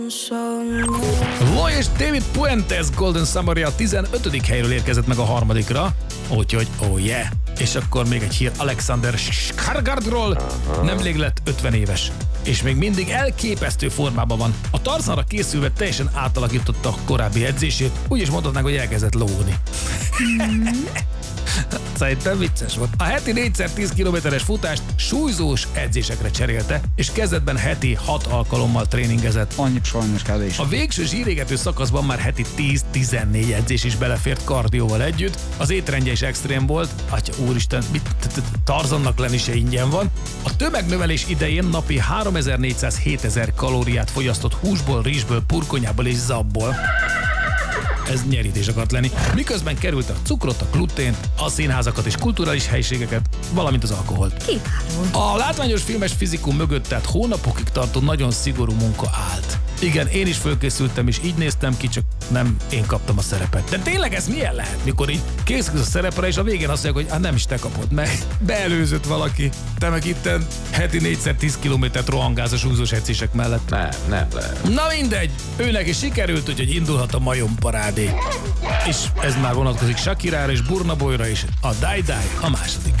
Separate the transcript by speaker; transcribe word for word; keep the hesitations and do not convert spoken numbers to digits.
Speaker 1: Loy és David Puentes Golden Summer a tizenötödik helyről érkezett meg a harmadikra, úgyhogy oh yeah. És akkor még egy hír Alexander Skarsgårdról, nemrég lett ötven éves, és még mindig elképesztő formában van. A Tarzanra készülve teljesen átalakította a korábbi edzését, úgy is mondhatnánk, hogy elkezdett lógni. Szerintem vicces volt. A heti négyszer tíz kilométeres futást súlyzós edzésekre cserélte, és kezdetben heti hat alkalommal tréningezett.
Speaker 2: Annyi sajnos kevés.
Speaker 1: A végső zsírégető szakaszban már heti tíz-tizennégy edzés is belefért kardióval együtt. Az étrendje is extrém volt. Atya úristen, mit Tarzannak lenni se ingyen van. A tömegnövelés idején napi háromezer-négyszáz-hétezer kalóriát fogyasztott húsból, rizsből, purkonyából és zabból. Ez nyerítés akart lenni. Miközben került a cukrot, a glutént, a színházakat és kulturális helységeket, valamint az alkoholt.
Speaker 3: Kiváló.
Speaker 1: A látványos filmes fizikum mögött tehát hónapokig tartó nagyon szigorú munka állt. Igen, én is fölkészültem, és így néztem ki, csak nem én kaptam a szerepet. De tényleg ez milyen lehet, mikor így készülsz a szerepre, és a végén azt mondják, hogy hát nem is te kapod meg. Beelőzött valaki. Te meg itten heti négyszer tíz kilométert rohangálsz a súlyzós edzések mellett.
Speaker 4: Nem, nem lehet.
Speaker 1: Na mindegy, őnek is sikerült, úgyhogy indulhat a majomparádé. És ez már vonatkozik Shakirára és Burna Boyra is. A Die Die a második.